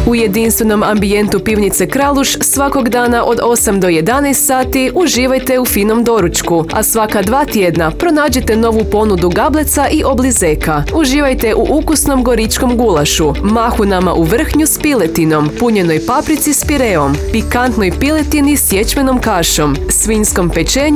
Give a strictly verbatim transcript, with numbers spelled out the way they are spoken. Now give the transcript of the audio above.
U jedinstvenom ambijentu pivnice Kraluš svakog dana od osam do jedanaest sati uživajte u finom doručku, a svaka dva tjedna pronađite novu ponudu gableca i oblizeka. Uživajte u ukusnom goričkom gulašu, mahunama u vrhnju s piletinom, punjenoj paprici s pireom, pikantnoj piletini s ječmenom kašom, svinjskom pečenju